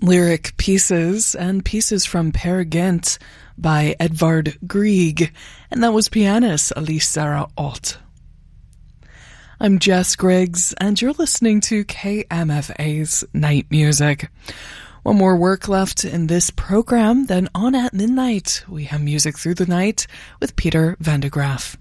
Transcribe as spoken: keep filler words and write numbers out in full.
Lyric Pieces and Pieces from Peer Gynt by Edvard Grieg, and that was pianist Elise Sarah Ott. I'm Jess Griggs, and you're listening to K M F A's Night Music. One more work left in this program, then on at midnight, we have Music Through the Night with Peter van de Graaf.